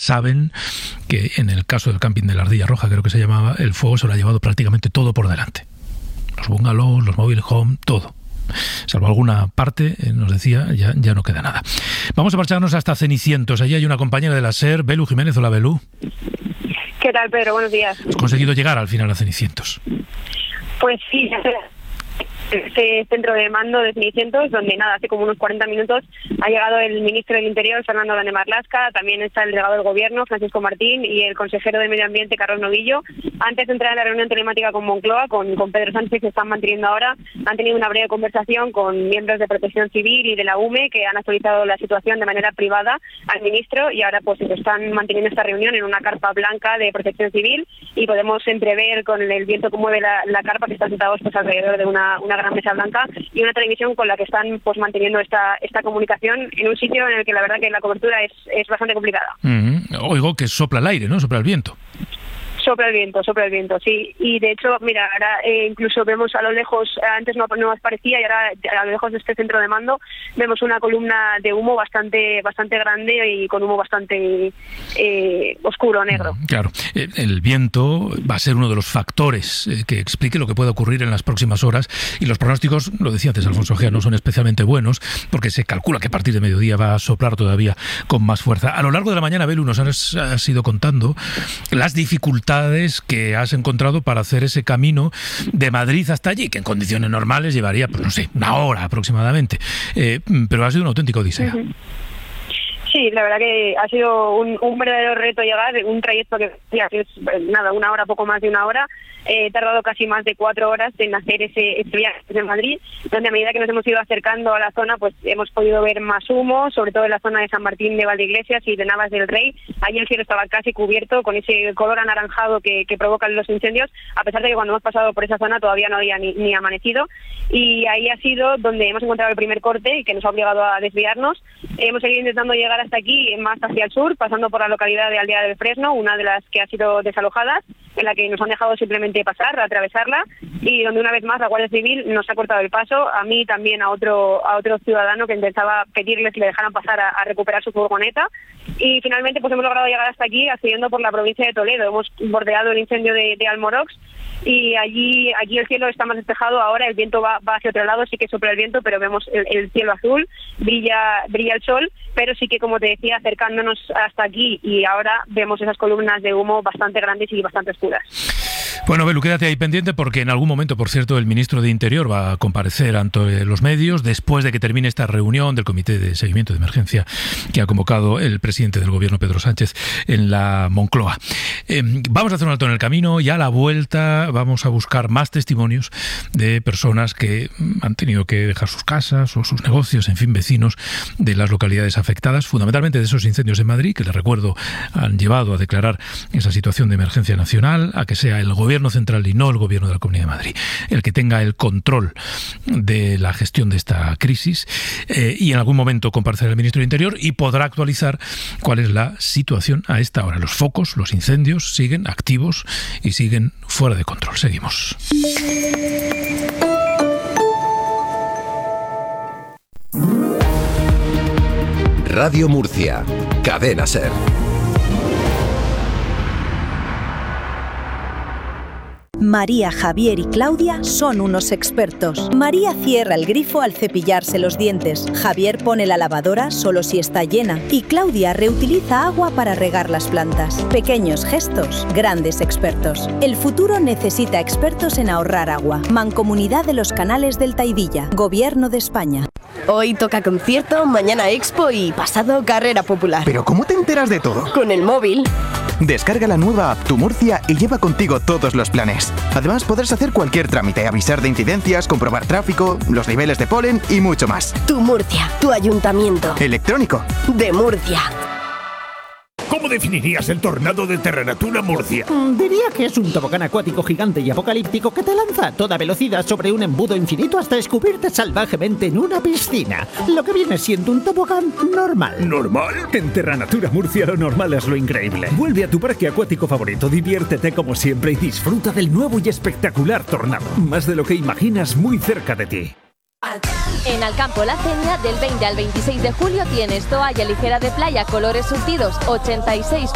saben que en el caso del camping de la Ardilla Roja, creo que se llamaba, el fuego se lo ha llevado prácticamente todo por delante. Los bungalows, los mobile home, todo. Salvo alguna parte, nos decía, ya no queda nada. Vamos a marcharnos hasta Cenicientos. Allí hay una compañera de la SER, Belu Jiménez. Hola, Belu. ¿Qué tal, Pedro? Buenos días. ¿Has conseguido llegar al final a Cenicientos? Pues sí, este centro de mando de Cenicientos, donde hace como unos 40 minutos ha llegado el ministro del Interior, Fernando Grande Marlaska, también está el delegado del Gobierno, Francisco Martín, y el consejero de Medio Ambiente, Carlos Novillo. Antes de entrar en la reunión telemática con Moncloa, con Pedro Sánchez, que están manteniendo ahora, han tenido una breve conversación con miembros de Protección Civil y de la UME, que han actualizado la situación de manera privada al ministro, y ahora pues están manteniendo esta reunión en una carpa blanca de Protección Civil, y podemos entrever con el viento que mueve la carpa, que están sentados pues alrededor de una gran mesa blanca y una televisión con la que están pues manteniendo esta comunicación en un sitio en el que la verdad que la cobertura es bastante complicada. Oigo que sopla el aire, ¿no? Sopla el viento. Sopla el viento, sí. Y de hecho, mira, ahora incluso vemos a lo lejos, antes no aparecía, y ahora a lo lejos de este centro de mando vemos una columna de humo bastante grande y con humo bastante oscuro, negro. Claro, el viento va a ser uno de los factores que explique lo que puede ocurrir en las próximas horas, y los pronósticos, lo decía antes Alfonso Gea, no son especialmente buenos, porque se calcula que a partir de mediodía va a soplar todavía con más fuerza. A lo largo de la mañana, Belu, nos has ido contando las dificultades que has encontrado para hacer ese camino de Madrid hasta allí, que en condiciones normales llevaría, pues no sé, una hora aproximadamente, pero ha sido un auténtico odisea. Sí, la verdad que ha sido un verdadero reto llegar, un trayecto que es una hora, poco más de una hora. He tardado casi más de 4 horas en hacer ese viaje de Madrid, donde a medida que nos hemos ido acercando a la zona, pues hemos podido ver más humo, sobre todo en la zona de San Martín de Valdeiglesias y de Navas del Rey. Allí el cielo estaba casi cubierto con ese color anaranjado que provocan los incendios, a pesar de que cuando hemos pasado por esa zona todavía no había ni amanecido. Y ahí ha sido donde hemos encontrado el primer corte, que nos ha obligado a desviarnos. Hemos seguido intentando llegar hasta aquí, más hacia el sur, pasando por la localidad de Aldea del Fresno, una de las que ha sido desalojadas, en la que nos han dejado simplemente pasar, atravesarla, y donde una vez más la Guardia Civil nos ha cortado el paso, a mí también a otro ciudadano que intentaba pedirles que le dejaran pasar a recuperar su furgoneta, y finalmente pues hemos logrado llegar hasta aquí accediendo por la provincia de Toledo. Hemos bordeado el incendio de Almorox, y allí el cielo está más despejado ahora, el viento va hacia otro lado, sí que sopla el viento, pero vemos el cielo azul, brilla el sol, pero sí que, como te decía, acercándonos hasta aquí, y ahora vemos esas columnas de humo bastante grandes y bastante oscuras. Bueno, Belu, quédate ahí pendiente, porque en algún momento, por cierto, el ministro de Interior va a comparecer ante los medios después de que termine esta reunión del Comité de Seguimiento de Emergencia que ha convocado el presidente del Gobierno, Pedro Sánchez, en la Moncloa. Vamos a hacer un alto en el camino, y a la vuelta vamos a buscar más testimonios de personas que han tenido que dejar sus casas o sus negocios, en fin, vecinos de las localidades afectadas, fundamentalmente de esos incendios en Madrid, que les recuerdo han llevado a declarar esa situación de emergencia nacional, a que sea el Gobierno central y no el Gobierno de la Comunidad de Madrid el que tenga el control de la gestión de esta crisis, y en algún momento comparecerá el ministro de Interior y podrá actualizar cuál es la situación a esta hora. Los focos, los incendios siguen activos y siguen fuera de control. Seguimos. Radio Murcia, Cadena SER. María, Javier y Claudia son unos expertos. María cierra el grifo al cepillarse los dientes. Javier pone la lavadora solo si está llena. Y Claudia reutiliza agua para regar las plantas. Pequeños gestos, grandes expertos. El futuro necesita expertos en ahorrar agua. Mancomunidad de los Canales del Taidilla. Gobierno de España. Hoy toca concierto, mañana expo y pasado carrera popular. ¿Pero cómo te enteras de todo? Con el móvil. Descarga la nueva app Tu Murcia y lleva contigo todos los planes. Además, podrás hacer cualquier trámite, avisar de incidencias, comprobar tráfico, los niveles de polen y mucho más. Tu Murcia, tu ayuntamiento. Electrónico. De Murcia. ¿Cómo definirías el tornado de Terranatura Murcia? Diría que es un tobogán acuático gigante y apocalíptico que te lanza a toda velocidad sobre un embudo infinito hasta escupirte salvajemente en una piscina. Lo que viene siendo un tobogán normal. ¿Normal? En Terranatura Murcia lo normal es lo increíble. Vuelve a tu parque acuático favorito, diviértete como siempre y disfruta del nuevo y espectacular tornado. Más de lo que imaginas, muy cerca de ti. En Alcampo La Cenia, del 20 al 26 de julio tienes toalla ligera de playa, colores surtidos, 86